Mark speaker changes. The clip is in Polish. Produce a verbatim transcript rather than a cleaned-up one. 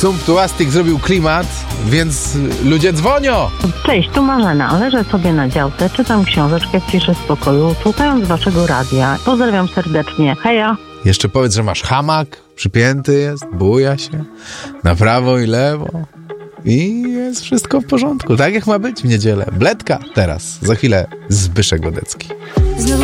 Speaker 1: Sumptuastik zrobił klimat, więc ludzie dzwonią.
Speaker 2: Cześć, tu Marzena. Leżę sobie na działce, czytam książeczkę w ciszy spokoju, słuchając waszego radia. Pozdrawiam serdecznie. Heja.
Speaker 1: Jeszcze powiedz, że masz hamak, przypięty jest, buja się na prawo i lewo i jest wszystko w porządku. Tak jak ma być w niedzielę. Bledka teraz, za chwilę Zbyszek Godecki.
Speaker 3: Znowu